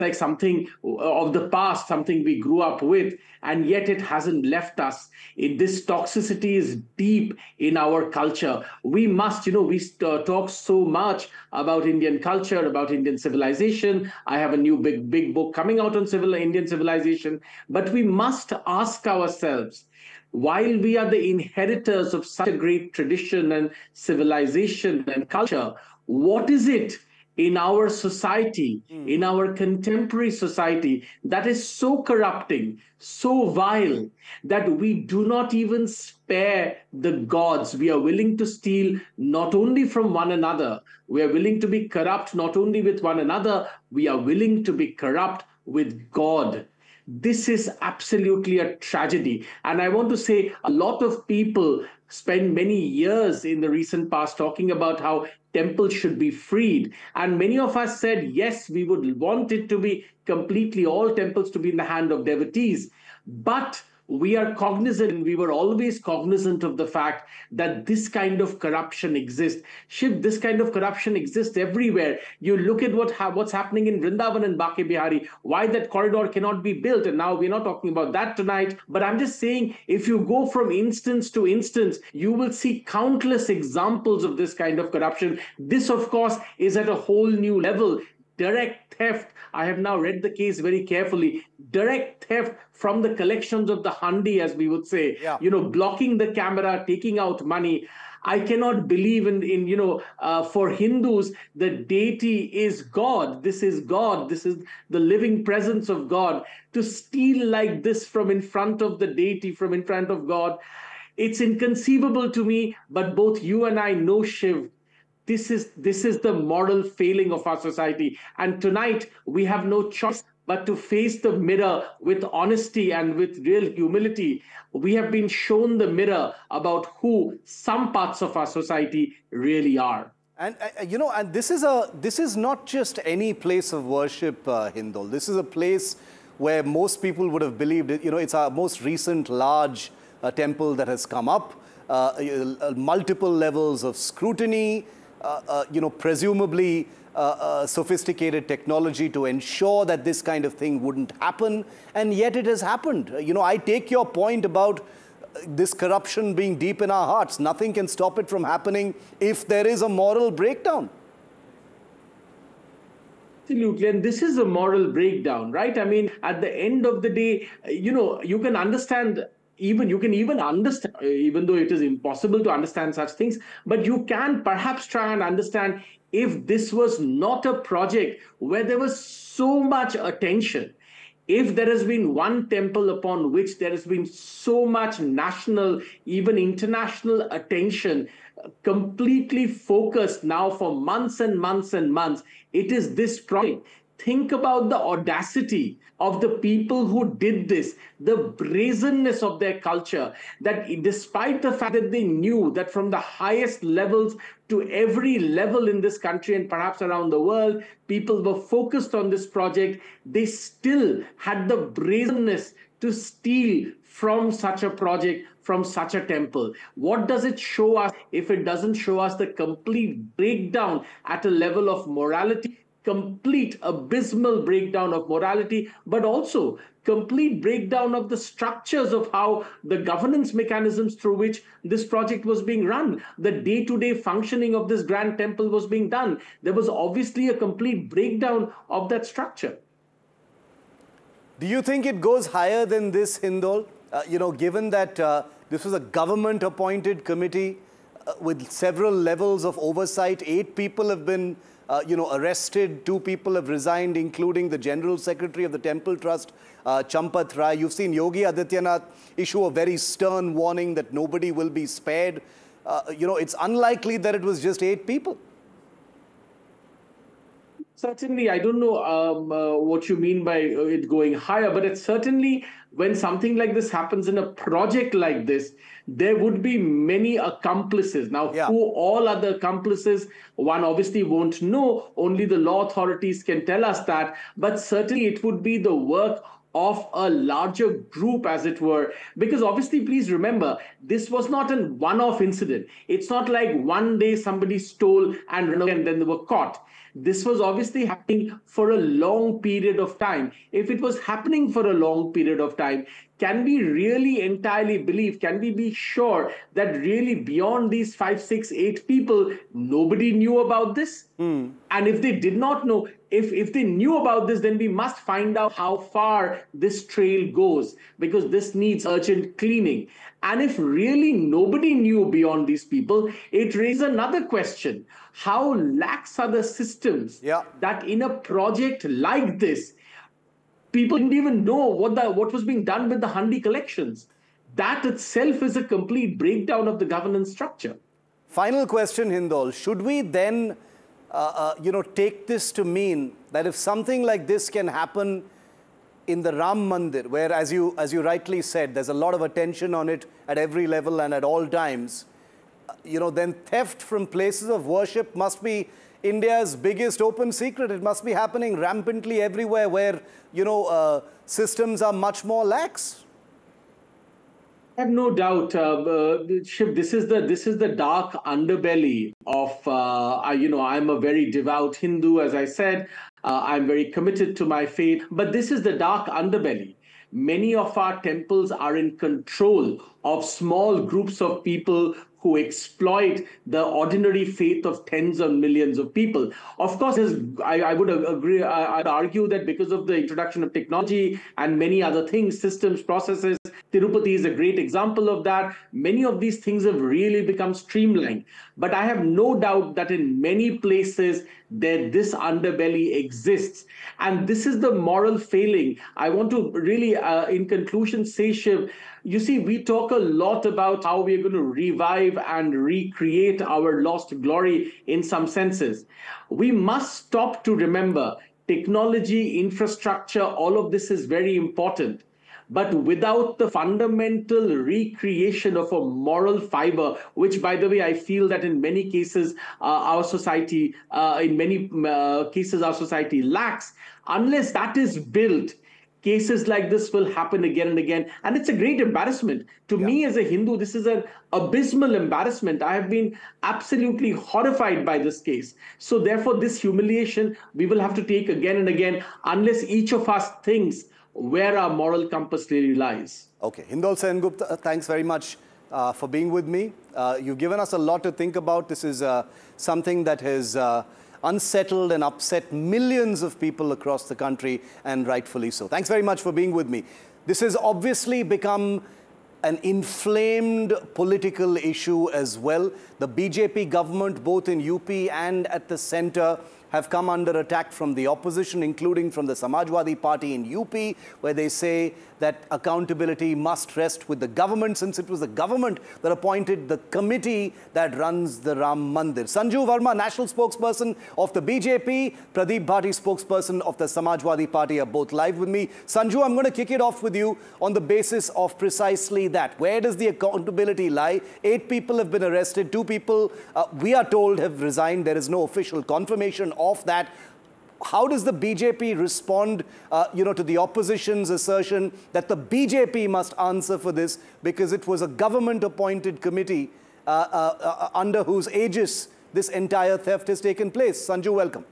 like something of the past, something we grew up with, and yet it hasn't left us. This toxicity is deep in our culture. We must, we talk so much about Indian culture, about Indian civilization. I have a new big book coming out on Indian civilization, but we must ask ourselves, while we are the inheritors of such a great tradition and civilization and culture, what is it in our society, in our contemporary society, that is so corrupting, so vile, that we do not even spare the gods? We are willing to steal not only from one another, we are willing to be corrupt not only with one another, we are willing to be corrupt with God. This is absolutely a tragedy. And I want to say a lot of people spend many years in the recent past talking about how temples should be freed. And many of us said, yes, we would want it to be completely, all temples to be in the hand of devotees. But we are cognizant, we were always cognizant of the fact that this kind of corruption exists. Shiv, this kind of corruption exists everywhere. You look at what's happening in Vrindavan and Bake Bihari, why that corridor cannot be built. And now we're not talking about that tonight, but I'm just saying, if you go from instance to instance, you will see countless examples of this kind of corruption. This, of course, is at a whole new level. Direct theft. I have now read the case very carefully. Direct theft from the collections of the handi, as we would say, Yeah. Blocking the camera, taking out money. I cannot believe for Hindus, the deity is God. This is God. This is the living presence of God. To steal like this from in front of the deity, from in front of God, it's inconceivable to me. But both you and I know, Shiv, this is the moral failing of our society. And tonight we have no choice but to face the mirror with honesty and with real humility. We have been shown the mirror about who some parts of our society really are. And and this is not just any place of worship, Hindol. This is a place where most people would have believed it. It's our most recent large temple that has come up. Multiple levels of scrutiny. Presumably sophisticated technology to ensure that this kind of thing wouldn't happen, and yet it has happened. I take your point about this corruption being deep in our hearts. Nothing can stop it from happening if there is a moral breakdown. Absolutely. And this is a moral breakdown, right? I mean, at the end of the day, you can understand. You can even understand, even though it is impossible to understand such things, but you can perhaps try and understand if this was not a project where there was so much attention. If there has been one temple upon which there has been so much national, even international attention, completely focused now for months and months and months, it is this project. Think about the audacity of the people who did this, the brazenness of their culture, that despite the fact that they knew that from the highest levels to every level in this country and perhaps around the world, people were focused on this project, they still had the brazenness to steal from such a project, from such a temple. What does it show us if it doesn't show us the complete breakdown at a level of morality? Complete abysmal breakdown of morality, but also complete breakdown of the structures of how the governance mechanisms through which this project was being run, the day-to-day functioning of this grand temple was being done. There was obviously a complete breakdown of that structure. Do you think it goes higher than this, Hindol? Given that this was a government-appointed committee with several levels of oversight, 8 people have been arrested, 2 people have resigned, including the General Secretary of the Temple Trust, Champat Rai. You've seen Yogi Adityanath issue a very stern warning that nobody will be spared. It's unlikely that it was just 8 people. Certainly, I don't know what you mean by it going higher, but it's certainly when something like this happens in a project like this, there would be many accomplices. Now, Yeah. who all are the accomplices? One obviously won't know. Only the law authorities can tell us that. But certainly it would be the work of a larger group, as it were. Because obviously, please remember, this was not a one off incident. It's not like one day somebody stole and then they were caught. This was obviously happening for a long period of time. If it was happening for a long period of time, can we really entirely believe, can we be sure that really beyond these 5, 6, 8 people, nobody knew about this? And if they did not know, if they knew about this, then we must find out how far this trail goes, because this needs urgent cleaning. And if really nobody knew beyond these people, it raises another question. How lax are the systems that in a project like this, people didn't even know what was being done with the Handi collections? That itself is a complete breakdown of the governance structure. Final question, Hindol. Should we then, take this to mean that if something like this can happen in the Ram Mandir, where, as you rightly said, there's a lot of attention on it at every level and at all times, then theft from places of worship must be India's biggest open secret. It must be happening rampantly everywhere where, systems are much more lax. I have no doubt, Shiv. This is the dark underbelly of. I'm a very devout Hindu, as I said. I'm very committed to my faith, but this is the dark underbelly. Many of our temples are in control of small groups of people who exploit the ordinary faith of tens of millions of people. Of course, I would agree, I'd argue that because of the introduction of technology and many other things, systems, processes, Tirupati is a great example of that. Many of these things have really become streamlined. But I have no doubt that in many places this underbelly exists. And this is the moral failing. I want to really, in conclusion, say, Shiv, you see, we talk a lot about how we're going to revive and recreate our lost glory in some senses. We must stop to remember technology, infrastructure, all of this is very important. But without the fundamental recreation of a moral fiber, which, by the way, I feel that in many cases, our society lacks, unless that is built, cases like this will happen again and again. And it's a great embarrassment. To me as a Hindu, this is an abysmal embarrassment. I have been absolutely horrified by this case. So therefore, this humiliation we will have to take again and again, unless each of us thinks where our moral compass really lies. Okay. Hindol Sengupta, thanks very much for being with me. You've given us a lot to think about. This is something that has unsettled and upset millions of people across the country, and rightfully so. Thanks very much for being with me. This has obviously become an inflamed political issue as well. The BJP government, both in UP and at the center, have come under attack from the opposition, including from the Samajwadi Party in UP, where they say that accountability must rest with the government, since it was the government that appointed the committee that runs the Ram Mandir. Sanju Verma, national spokesperson of the BJP, Pradeep Bhati, spokesperson of the Samajwadi Party, are both live with me. Sanju, I'm going to kick it off with you on the basis of precisely that. Where does the accountability lie? 8 people have been arrested. 2 people, we are told, have resigned. There is no official confirmation of that. How does the BJP respond, to the opposition's assertion that the BJP must answer for this because it was a government-appointed committee under whose aegis this entire theft has taken place? Sanju, welcome.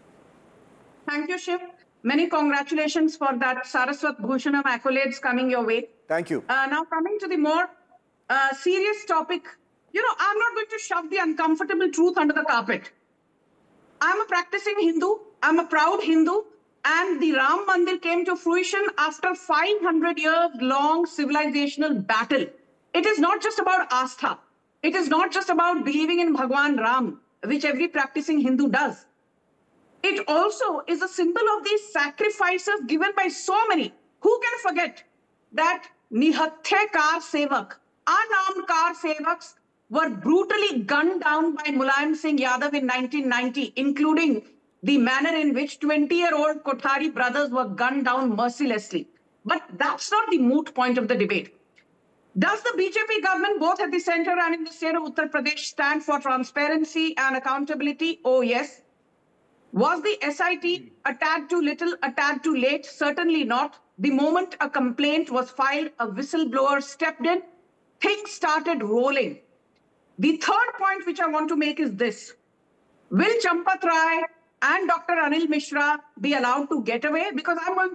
Thank you, Shiv. Many congratulations for that Saraswat Bhushanam accolades coming your way. Thank you. Now coming to the more serious topic, I'm not going to shove the uncomfortable truth under the carpet. I'm a practicing Hindu. I'm a proud Hindu. And the Ram Mandir came to fruition after 500 years long civilizational battle. It is not just about Astha. It is not just about believing in Bhagwan Ram, which every practicing Hindu does. It also is a symbol of these sacrifices given by so many. Who can forget that Nihathe Kar Sevak, unarmed Kar Sevaks, were brutally gunned down by Mulayam Singh Yadav in 1990, including the manner in which 20-year-old Kothari brothers were gunned down mercilessly. But that's not the moot point of the debate. Does the BJP government, both at the center and in the state of Uttar Pradesh, stand for transparency and accountability? Oh, yes. Was the SIT a tad too little, a tad too late? Certainly not. The moment a complaint was filed, a whistleblower stepped in, things started rolling. The third point which I want to make is this. Will Champat Rai and Dr. Anil Mishra be allowed to get away? Because I'm going